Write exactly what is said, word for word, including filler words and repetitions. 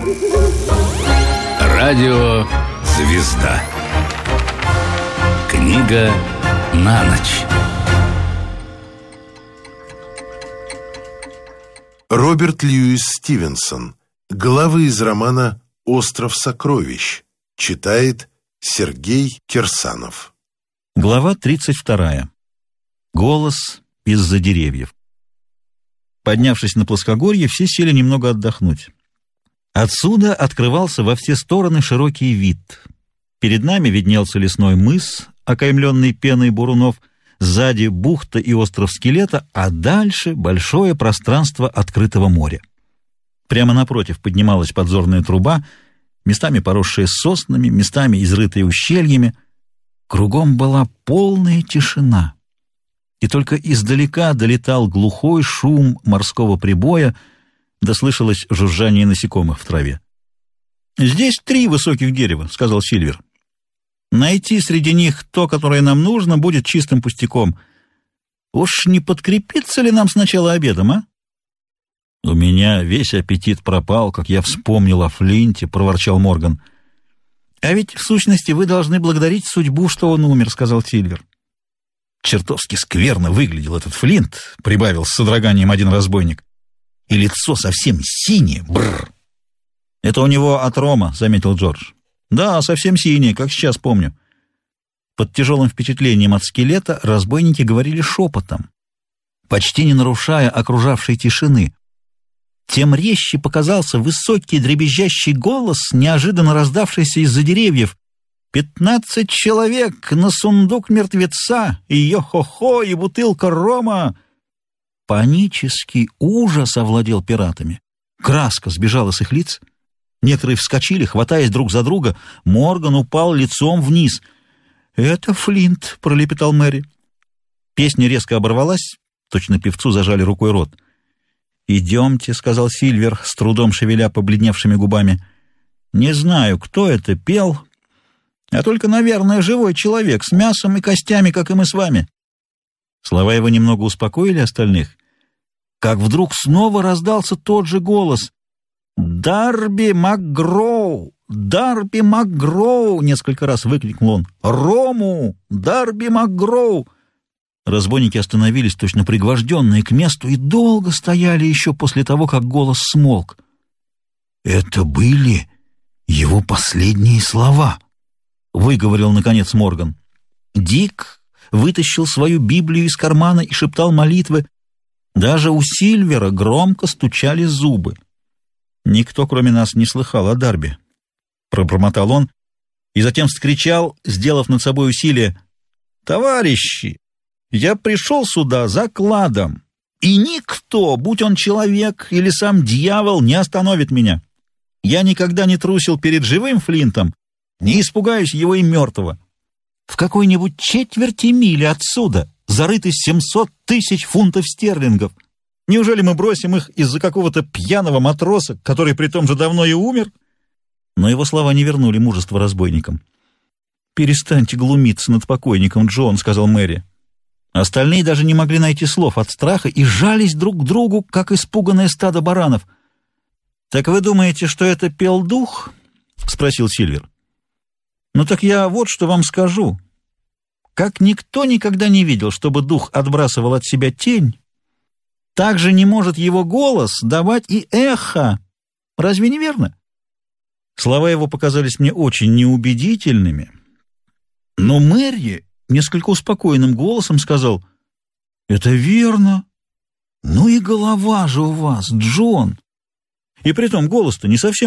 Радио «Звезда». Книга на ночь. Роберт Льюис Стивенсон. Главы из романа «Остров сокровищ». Читает Сергей Кирсанов. Глава тридцать вторая. Голос из-за деревьев. Поднявшись на плоскогорье, все сели немного отдохнуть. Отсюда открывался во все стороны широкий вид. Перед нами виднелся лесной мыс, окаймленный пеной бурунов, сзади бухта и остров Скелета, а дальше большое пространство открытого моря. Прямо напротив поднималась подзорная труба, местами поросшая соснами, местами изрытая ущельями. Кругом была полная тишина. И только издалека долетал глухой шум морского прибоя, да слышалось жужжание насекомых в траве. «Здесь три высоких дерева», — сказал Сильвер. «Найти среди них то, которое нам нужно, будет чистым пустяком. Уж не подкрепиться ли нам сначала обедом, а?» «У меня весь аппетит пропал, как я вспомнил о Флинте», — проворчал Морган. «А ведь, в сущности, вы должны благодарить судьбу, что он умер», — сказал Сильвер. «Чертовски скверно выглядел этот Флинт», — прибавил с содроганием один разбойник. «И лицо совсем синее, бррр». «Это у него от рома», — заметил Джордж. «Да, совсем синее, как сейчас помню». Под тяжелым впечатлением от скелета разбойники говорили шепотом, почти не нарушая окружавшей тишины. Тем резче показался высокий дребезжащий голос, неожиданно раздавшийся из-за деревьев. «Пятнадцать человек на сундук мертвеца, и йо-хо-хо, и бутылка рома!» Панический ужас овладел пиратами. Краска сбежала с их лиц. Некоторые вскочили, хватаясь друг за друга. Морган упал лицом вниз. «Это Флинт», — пролепетал Мэри. Песня резко оборвалась, точно певцу зажали рукой рот. «Идемте», — сказал Сильвер, с трудом шевеля побледневшими губами. «Не знаю, кто это пел, а только, наверное, живой человек с мясом и костями, как и мы с вами». Слова его немного успокоили остальных, как вдруг снова раздался тот же голос. «Дарби МакГроу! Дарби МакГроу!» — несколько раз выкрикнул он. «Рому! Дарби МакГроу!» Разбойники остановились, точно пригвожденные к месту, и долго стояли еще после того, как голос смолк. «Это были его последние слова», — выговорил, наконец, Морган. Дик вытащил свою Библию из кармана и шептал молитвы. Даже у Сильвера громко стучали зубы. «Никто, кроме нас, не слыхал о Дарби», — пробормотал он, и затем вскричал, сделав над собой усилие: «Товарищи, я пришел сюда за кладом, и никто, будь он человек или сам дьявол, не остановит меня. Я никогда не трусил перед живым Флинтом, не испугаюсь его и мертвого. В какой-нибудь четверти мили отсюда зарыты семьсот тысяч фунтов стерлингов. Неужели мы бросим их из-за какого-то пьяного матроса, который при том же давно и умер?» Но его слова не вернули мужество разбойникам. «Перестаньте глумиться над покойником, Джон», — сказал Мэри. Остальные даже не могли найти слов от страха и жались друг к другу, как испуганное стадо баранов. «Так вы думаете, что это пел дух?» — спросил Сильвер. «Ну так я вот что вам скажу. Как никто никогда не видел, чтобы дух отбрасывал от себя тень, так же не может его голос давать и эхо. Разве не верно?» Слова его показались мне очень неубедительными, но Мэри несколько успокоенным голосом сказал: «Это верно. Ну и голова же у вас, Джон. И притом голос-то не совсем